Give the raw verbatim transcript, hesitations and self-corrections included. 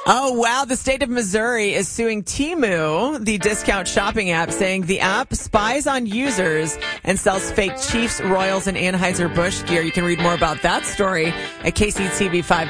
Oh, wow. The state of Missouri is suing Temu, the discount shopping app, saying the app spies on users and sells fake Chiefs, Royals, and Anheuser-Busch gear. You can read more about that story at K C T V five